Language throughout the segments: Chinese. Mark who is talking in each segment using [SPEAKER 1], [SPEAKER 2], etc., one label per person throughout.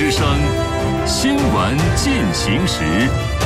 [SPEAKER 1] 之声新闻进行时。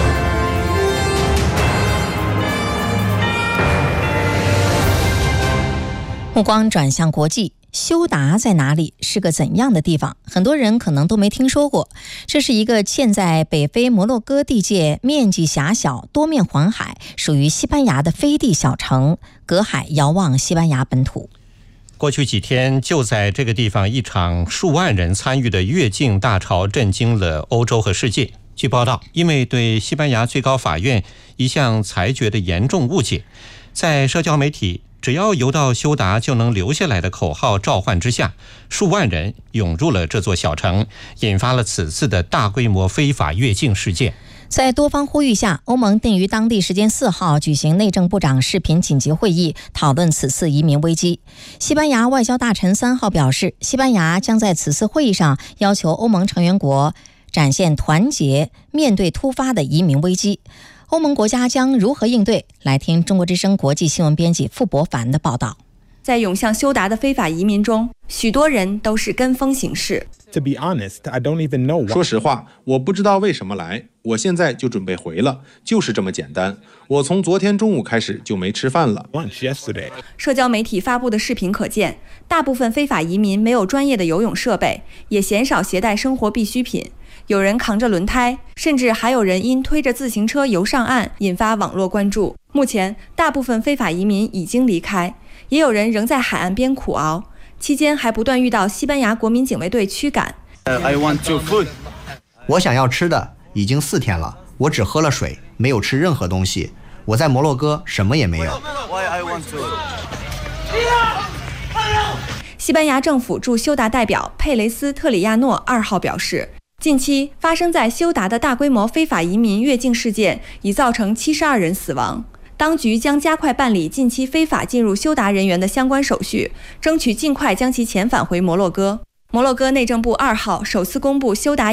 [SPEAKER 2] 目光转向国际，休达在哪里？是个怎样的地方？很多人可能都没听说过。这是一个建在北非摩洛哥地界，面积狭小，多面环海，属于西班牙的飞地小城，隔海遥望西班牙本土。
[SPEAKER 3] 过去几天，就在这个地方，一场数万人参与的越境大潮震惊了欧洲和世界。据报道，因为对西班牙最高法院一项裁决的严重误解，在社交媒体只要游到休达就能留下来的口号召唤之下，数万人涌入了这座小城，引发了此次的大规模非法越境事件。
[SPEAKER 2] 在多方呼吁下，欧盟定于当地时间4号举行内政部长视频紧急会议，讨论此次移民危机。西班牙外交大臣3号表示，西班牙将在此次会议上要求欧盟成员国展现团结，面对突发的移民危机。欧盟国家将如何应对？来听中国之声国际新闻编辑傅博凡的报道。
[SPEAKER 4] 在涌向休达的非法移民中，许多人都是跟风行事。
[SPEAKER 5] To be honest, I don't even know why.
[SPEAKER 6] 说实话，我不知道为什么来，我现在就准备回了，就是这么简单。我从昨天中午开始就没吃饭了。
[SPEAKER 4] 社交媒体发布的视频可见，大部分非法移民没有专业的游泳设备，也鲜少携带生活必需品。有人扛着轮胎，甚至还有人因推着自行车游上岸，引发网络关注。目前，大部分非法移民已经离开，也有人仍在海岸边苦熬，期间还不断遇到西班牙国民警卫队驱赶。
[SPEAKER 7] 我想要吃的，已经4天了，我只喝了水，没有吃任何东西。我在摩洛哥什么也没有。
[SPEAKER 4] 西班牙政府驻休达代表佩雷斯特里亚诺2号表示，近期发生在休达的大规模非法移民越境事件已造成72人死亡。当局将加快办理近期非法进入休达人员的相关手续，争取尽快将其遣返回摩洛哥。摩洛哥内政部2号首次公布休达